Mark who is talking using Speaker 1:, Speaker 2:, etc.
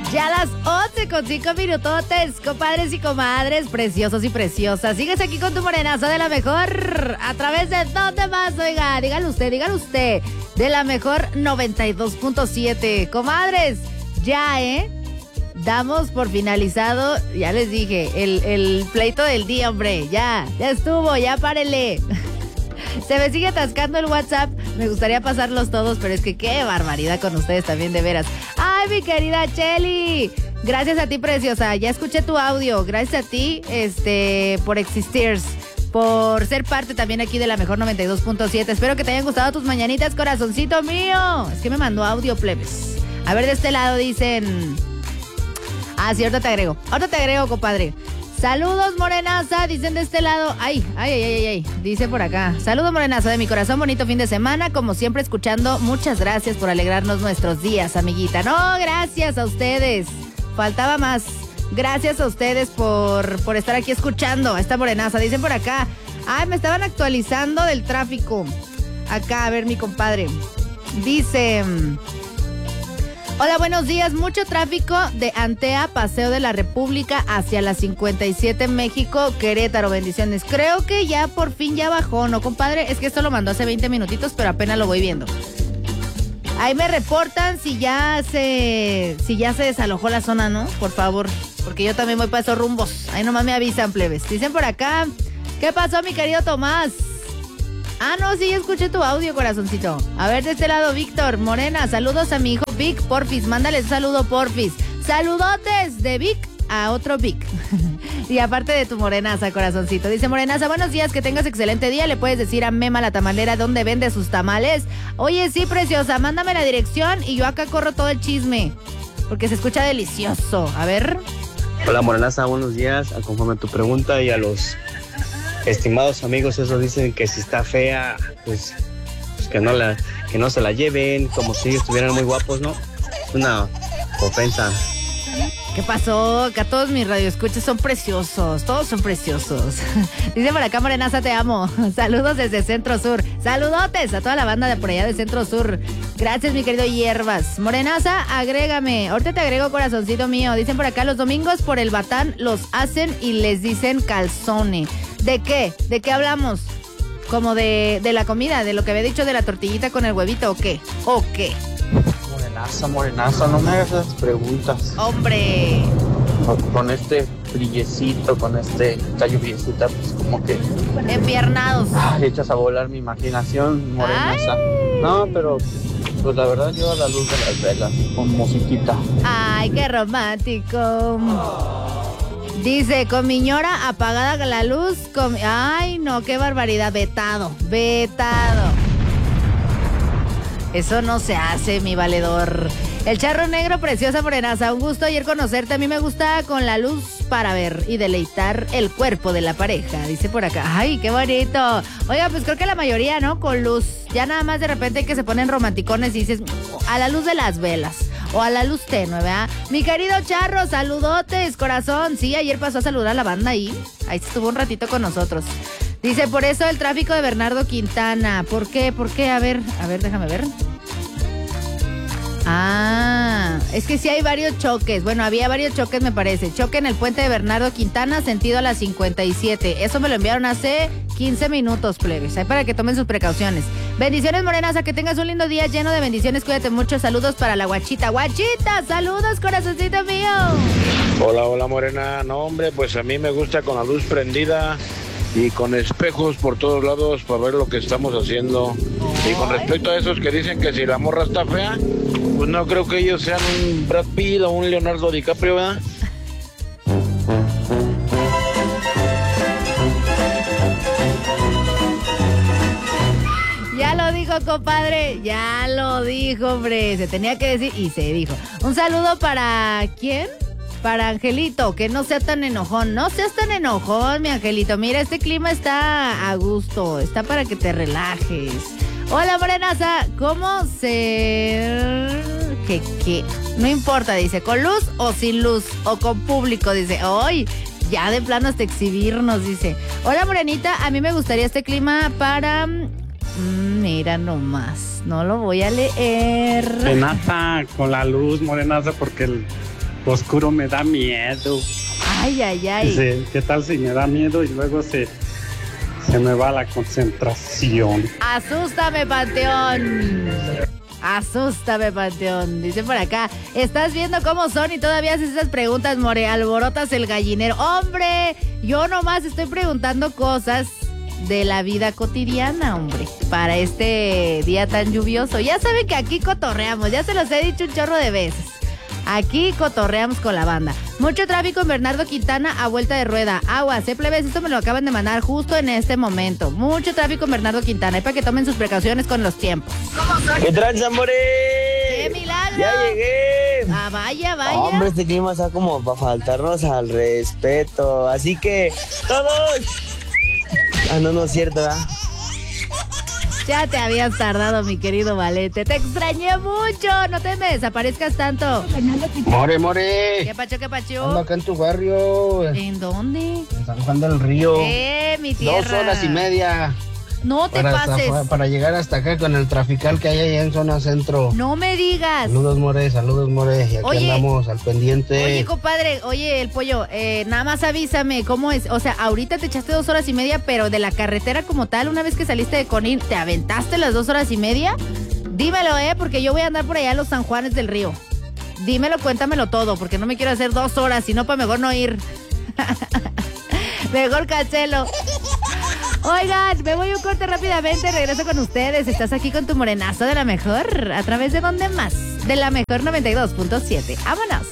Speaker 1: Ya a las 11:05, compadres y comadres, preciosos y preciosas. Sigues aquí con tu morenazo de la mejor. ¿A través de dónde más? Oiga, dígalo usted. De la mejor 92.7. Comadres, ya, damos por finalizado, ya les dije, el pleito del día, hombre. Ya estuvo, ya párele. Se me sigue atascando el WhatsApp. Me gustaría pasarlos todos, pero es que qué barbaridad con ustedes también, de veras. ¡Ay, mi querida Cheli! Gracias a ti, preciosa. Ya escuché tu audio. Gracias a ti, por existir, por ser parte también aquí de la mejor 92.7. Espero que te hayan gustado tus mañanitas, corazoncito mío. Es que me mandó audio, plebes. A ver, de este lado dicen... Ah, sí, ahorita te agrego, compadre. Saludos, morenaza, dicen de este lado. Ay, dice por acá. Saludos, morenaza, de mi corazón, bonito fin de semana. Como siempre, escuchando. Muchas gracias por alegrarnos nuestros días, amiguita. No, gracias a ustedes. Faltaba más. Gracias a ustedes por estar aquí escuchando a esta morenaza. Dicen por acá. Ay, me estaban actualizando del tráfico. Acá, a ver, mi compadre. Dice... Hola, buenos días. Mucho tráfico de Antea, Paseo de la República hacia la 57 México, Querétaro. Bendiciones. Creo que ya por fin ya bajó, ¿no, compadre? Es que esto lo mandó hace 20 minutitos, pero apenas lo voy viendo. Ahí me reportan si ya se desalojó la zona, ¿no? Por favor, porque yo también voy para esos rumbos. Ahí nomás me avisan, plebes. Dicen por acá, ¿qué pasó, mi querido Tomás? Ah, no, sí, escuché tu audio, corazoncito. A ver, de este lado, Víctor Morena, saludos a mi hijo Vic, porfis, mándale un saludo, porfis. Saludotes de Vic a otro Vic. Y aparte de tu morenaza, corazoncito. Dice Morenaza, buenos días, que tengas excelente día. Le puedes decir a Mema la tamalera dónde vende sus tamales. Oye, sí, preciosa, mándame la dirección y yo acá corro todo el chisme, porque se escucha delicioso. A ver.
Speaker 2: Hola, morenaza, buenos días. Conforme a tu pregunta y a los... estimados amigos, eso dicen que si está fea, pues que no se la lleven, como si estuvieran muy guapos, ¿no? Es una ofensa.
Speaker 1: ¿Qué pasó? Acá todos mis radioescuchas son preciosos, todos son preciosos. Dice por acá, morenaza, te amo. Saludos desde Centro Sur. Saludotes a toda la banda de por allá de Centro Sur. Gracias, mi querido Hierbas. Morenaza, agrégame. Ahorita te agrego, corazoncito mío. Dicen por acá, los domingos por el Batán los hacen y les dicen calzone. ¿De qué? ¿De qué hablamos? ¿Como de la comida? ¿De lo que había dicho de la tortillita con el huevito o qué? ¿O qué?
Speaker 3: Morenaza, no me hagas esas preguntas.
Speaker 1: ¡Hombre!
Speaker 3: Con este brillecito, con esta lluviecita, pues como que...
Speaker 1: Empiernados.
Speaker 3: Echas a volar mi imaginación, morenaza. Ay. No, pero pues la verdad yo a la luz de las velas, con musiquita.
Speaker 1: ¡Ay, qué romántico! Dice, con mi ñora apagada la luz, ay, no, qué barbaridad, vetado. Eso no se hace, mi valedor. El charro negro, preciosa morenaza, un gusto ayer conocerte. A mí me gusta con la luz para ver y deleitar el cuerpo de la pareja, dice por acá. Ay, qué bonito. Oiga, pues creo que la mayoría, ¿no? Con luz. Ya nada más de repente que se ponen romanticones y dices, a la luz de las velas. O a la luz tenue, ¿verdad? Mi querido charro, saludotes, corazón. Sí, ayer pasó a saludar a la banda ahí. Ahí estuvo un ratito con nosotros. Dice, por eso el tráfico de Bernardo Quintana. ¿Por qué? A ver, déjame ver. Ah, es que sí hay varios choques. Bueno, había varios choques, me parece. Choque en el puente de Bernardo Quintana, sentido a la 57. Eso me lo enviaron hace 15 minutos, plebes. Ahí para que tomen sus precauciones. Bendiciones, morenaza, que tengas un lindo día lleno de bendiciones. Cuídate mucho. Saludos para la guachita. Guachita, saludos, corazoncito mío.
Speaker 4: Hola, morena. No, hombre, pues a mí me gusta con la luz prendida y con espejos por todos lados para ver lo que estamos haciendo. Y con respecto a esos que dicen que si la morra está fea, pues no creo que ellos sean un Brad Pitt o un Leonardo DiCaprio, ¿verdad?
Speaker 1: Ya lo dijo, compadre, ya lo dijo, hombre. Se tenía que decir y se dijo. Un saludo para... ¿quién? Para Angelito, que no sea tan enojón. No seas tan enojón, mi Angelito. Mira, este clima está a gusto. Está para que te relajes. Hola, morenaza. ¿Cómo ser...? ¿Qué? No importa, dice. ¿Con luz o sin luz? O con público, dice. ¡Ay! Ya de plano hasta exhibirnos, dice. Hola, morenita. A mí me gustaría este clima para... mira nomás. No lo voy a leer.
Speaker 5: Morenaza, con la luz, morenaza, porque oscuro me da miedo.
Speaker 1: Ay, ay, ay.
Speaker 5: Dice, ¿qué tal si me da miedo y luego se me va la concentración?
Speaker 1: Asústame, Panteón. Asústame, Panteón. Dice por acá, estás viendo cómo son y todavía haces esas preguntas, more. Alborotas el gallinero. Hombre, yo nomás estoy preguntando cosas de la vida cotidiana, hombre, para este día tan lluvioso. Ya saben que aquí cotorreamos, ya se los he dicho un chorro de veces. Aquí cotorreamos con la banda. Mucho tráfico en Bernardo Quintana a vuelta de rueda. Aguas, plebes, esto me lo acaban de mandar justo en este momento. Mucho tráfico en Bernardo Quintana. Es para que tomen sus precauciones con los tiempos.
Speaker 2: ¿Qué tranza, more?
Speaker 1: ¡Qué milagro!
Speaker 2: ¡Ya llegué!
Speaker 1: Ah, vaya, vaya.
Speaker 2: Hombre, este clima está como para faltarnos al respeto. Así que, ¡todos! Ah, no es cierto, ¿verdad?
Speaker 1: Ya te habías tardado, mi querido Valente. Te extrañé mucho. No te me desaparezcas tanto.
Speaker 3: More.
Speaker 1: ¿Qué pacho, qué pacho?
Speaker 3: Ando acá en tu barrio.
Speaker 1: ¿En dónde?
Speaker 3: En San Juan del Río.
Speaker 1: Mi tierra.
Speaker 3: 2 horas y media.
Speaker 1: No te pases.
Speaker 3: Para llegar hasta acá con el trafical que hay allá en zona centro.
Speaker 1: No me digas.
Speaker 3: Saludos, more. Y aquí andamos al pendiente.
Speaker 1: Oye, compadre, el pollo, nada más avísame, ¿cómo es? O sea, ahorita te echaste 2 horas y media, pero de la carretera como tal, una vez que saliste de Conín, ¿te aventaste las 2 horas y media? Dímelo, porque yo voy a andar por allá en los San Juanes del Río. Dímelo, cuéntamelo todo, porque no me quiero hacer 2 horas, sino para mejor no ir. Mejor cancelo. Oigan, me voy un corte rápidamente, regreso con ustedes. Estás aquí con tu morenazo de la mejor. ¿A través de dónde más? De la mejor 92.7. ¡Vámonos!